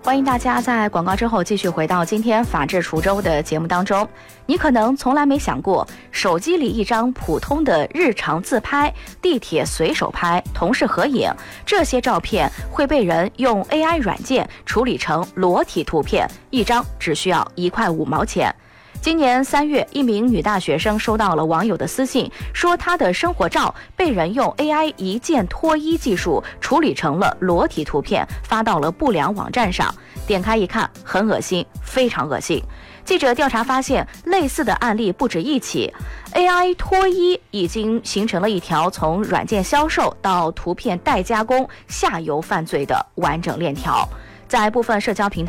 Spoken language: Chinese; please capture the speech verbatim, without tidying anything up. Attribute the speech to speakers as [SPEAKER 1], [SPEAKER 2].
[SPEAKER 1] 欢迎大家在广告之后继续回到今天法治滁州的节目当中。你可能从来没想过，手机里一张普通的日常自拍、地铁随手拍、同事合影，这些照片会被人用 A I 软件处理成裸体图片，一张只需要一块五毛钱。今年三月，一名女大学生收到了网友的私信，说她的生活照被人用 A I 一键脱衣技术处理成了裸体图片，发到了不良网站上。点开一看，很恶心，非常恶心。记者调查发现，类似的案例不止一起 ，A I 脱衣已经形成了一条从软件销售到图片代加工、下游犯罪的完整链条。在部分社交平台